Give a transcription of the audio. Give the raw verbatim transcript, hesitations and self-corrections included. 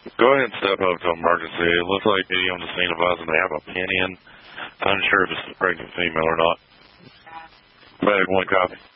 Go ahead and step up to emergency. It looks like me on the scene advising they have a pin in. I'm unsure if it's a pregnant female or not. Medic one copy.